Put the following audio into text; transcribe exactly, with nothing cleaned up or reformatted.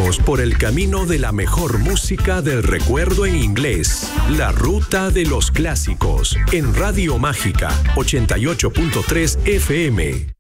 acompañamos por el camino de la mejor música del recuerdo en inglés. La Ruta de los Clásicos en Radio Mágica ochenta y ocho punto tres F M.